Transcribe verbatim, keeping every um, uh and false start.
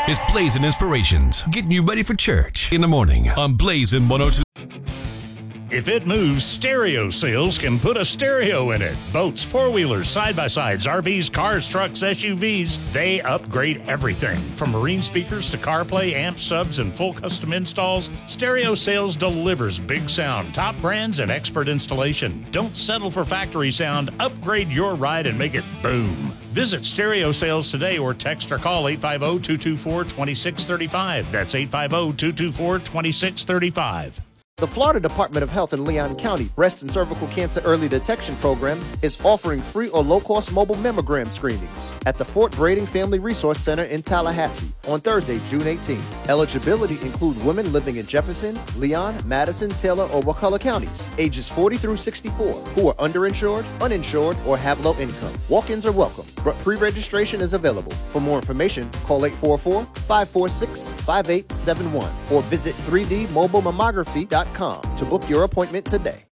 It's Blazing Inspirations, getting you ready for church in the morning on Blazing one oh two. If it moves, Stereo Sales can put a stereo in it. Boats, four-wheelers, side-by-sides, R Vs, cars, trucks, S U Vs, they upgrade everything. From marine speakers to CarPlay, amp subs, and full custom installs, Stereo Sales delivers big sound, top brands, and expert installation. Don't settle for factory sound. Upgrade your ride and make it boom. Visit Stereo Sales today or text or call eight five zero, two two four, two six three five. That's eight five zero, two two four, two six three five. The Florida Department of Health in Leon County Breast and Cervical Cancer Early Detection Program is offering free or low-cost mobile mammogram screenings at the Fort Brading Family Resource Center in Tallahassee on Thursday, June eighteenth. Eligibility include women living in Jefferson, Leon, Madison, Taylor, or Wakulla counties, ages forty through sixty-four, who are underinsured, uninsured, or have low income. Walk-ins are welcome, but pre-registration is available. For more information, call eight four four, five four six, five eight seven one or visit three D mobile mammography dot com to book your appointment today.